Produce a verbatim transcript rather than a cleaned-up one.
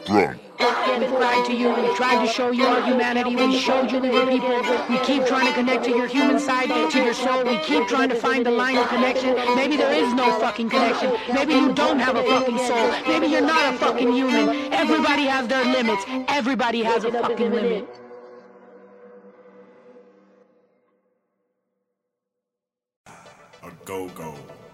We've lied to you. We tried to show you our humanity. We showed you we were people. We keep trying to connect to your human side, to your soul. We keep trying to find the line of connection. Maybe there is no fucking connection. Maybe you don't have a fucking soul. Maybe you're not a fucking human. Everybody has their limits. Everybody has a fucking limit. A go-go.